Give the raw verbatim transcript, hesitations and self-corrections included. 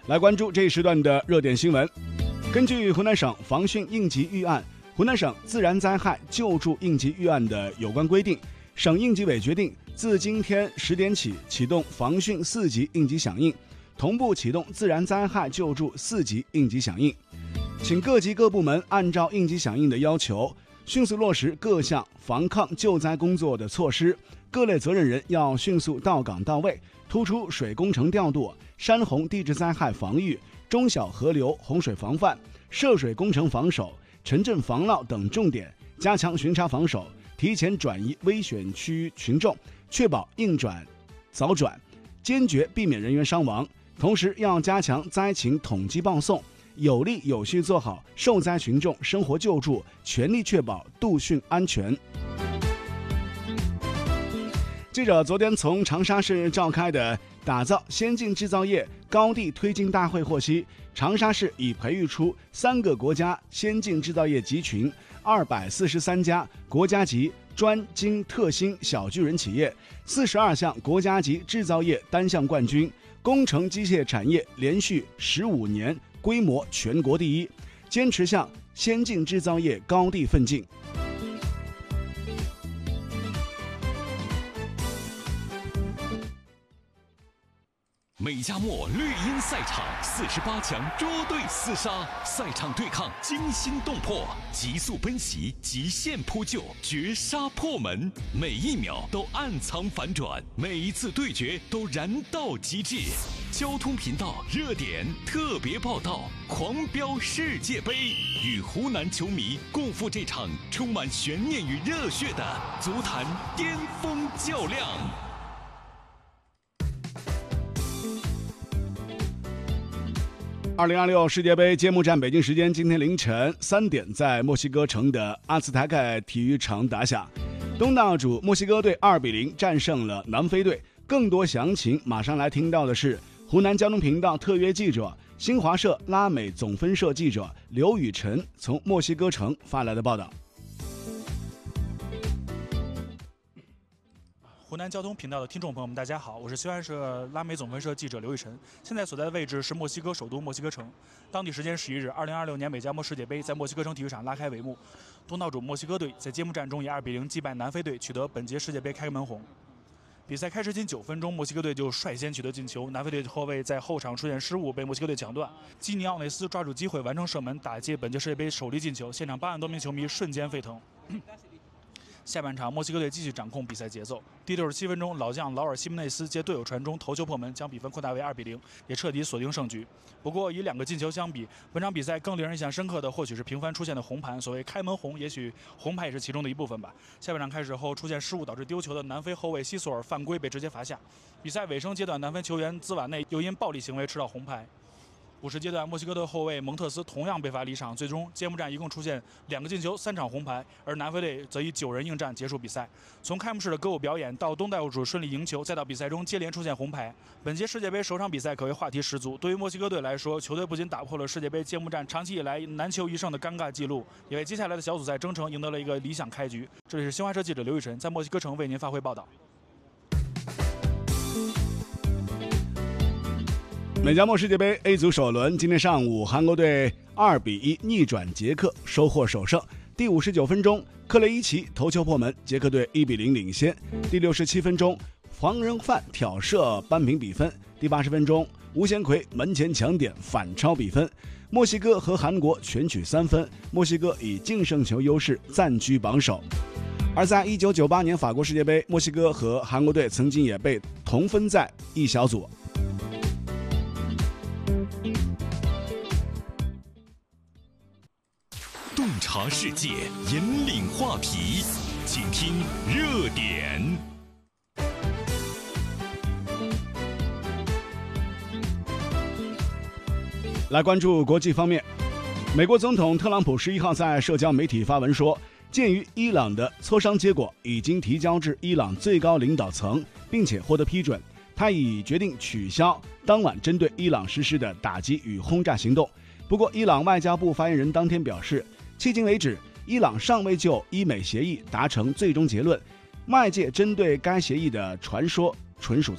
来关注这一时段的热点新闻。根据湖南省防汛应急预案、湖南省自然灾害救助应急预案的有关规定，省应急委决定自今天十点起启动防汛四级应急响应，同步启动自然灾害救助四级应急响应，请各级各部门按照应急响应的要求，迅速落实各项防抗救灾工作的措施，各类责任人要迅速到岗到位，突出水工程调度、山洪地质灾害防御、中小河流洪水防范、涉水工程防守、城镇防涝等重点，加强巡查防守，提前转移危险区群众，确保应转早转，坚决避免人员伤亡。同时要加强灾情统计报送，有力有序做好受灾群众生活救助，全力确保度汛安全。记者昨天从长沙市召开的打造先进制造业高地推进大会获悉，长沙市已培育出三个国家先进制造业集群，二百四十三家国家级专精特新小巨人企业，四十二项国家级制造业单项冠军，工程机械产业连续十五年规模全国第一，坚持向先进制造业高地奋进。 美加墨绿茵赛场四十八强捉对厮杀，赛场对抗惊心动魄，急速奔袭，极限扑救，绝杀破门，每一秒都暗藏反转，每一次对决都燃到极致。交通频道热点特别报道，狂飙世界杯，与湖南球迷共赴这场充满悬念与热血的足坛巅峰较量。 二零二六世界杯揭幕战北京时间今天凌晨三点在墨西哥城的阿兹台盖体育场打响，东道主墨西哥队二比零战胜了南非队。更多详情马上来听到的是湖南交通频道特约记者、新华社拉美总分社记者刘雨辰从墨西哥城发来的报道。 湖南交通频道的听众朋友们，大家好，我是新华社拉美总分社记者刘雨辰。现在所在的位置是墨西哥首都墨西哥城，当地时间十一日，二零二六年美加墨世界杯在墨西哥城体育场拉开帷幕。东道主墨西哥队在揭幕战中以二比零击败南非队，取得本届世界杯开门红。比赛开始仅九分钟，墨西哥队就率先取得进球，南非队后卫在后场出现失误，被墨西哥队抢断。基尼奥内斯抓住机会完成射门，打进本届世界杯首粒进球，现场八万多名球迷瞬间沸腾。下半场，墨西哥队继续掌控比赛节奏。第六十七分钟，老将劳尔·西门内斯接队友传中头球破门，将比分扩大为二比零，也彻底锁定胜局。不过，与两个进球相比，本场比赛更令人印象深刻的或许是频繁出现的红盘。所谓开门红，也许红牌也是其中的一部分吧。下半场开始后，出现失误导致丢球的南非后卫西索尔犯规被直接罚下。比赛尾声阶段，南非球员兹瓦内又因暴力行为吃到红牌。补时阶段，墨西哥队后卫蒙特斯同样被罚离场，最终揭幕战一共出现两个进球、三场红牌，而南非队则以九人应战结束比赛。从开幕式的歌舞表演到东道主顺利赢球，再到比赛中接连出现红牌，本届世界杯首场比赛可谓话题十足。对于墨西哥队来说，球队不仅打破了世界杯揭幕战长期以来难求一胜的尴尬记录，也为接下来的小组赛征程赢得了一个理想开局。这里是新华社记者刘雨辰在墨西哥城为您发回报道。 美加墨世界杯 A 组首轮，今天上午韩国队二比一逆转捷克，收获首胜。第五十九分钟，克雷伊奇头球破门，捷克队一比零领先。第六十七分钟，黄仁范挑射扳平比分。第八十分钟，吴贤奎门前抢点反超比分。墨西哥和韩国全取三分，墨西哥以净胜球优势暂居榜首。而在一九九八年法国世界杯，墨西哥和韩国队曾经也被同分在一小组。 洞察世界，引领话题，请听热点。 来关注国际方面，美国总统特朗普十一号在社交媒体发文说，鉴于伊朗的磋商结果已经提交至伊朗最高领导层，并且获得批准，他已决定取消当晚针对伊朗实施的打击与轰炸行动。不过，伊朗外交部发言人当天表示，迄今为止，伊朗尚未就伊美协议达成最终结论，外界针对该协议的传说纯属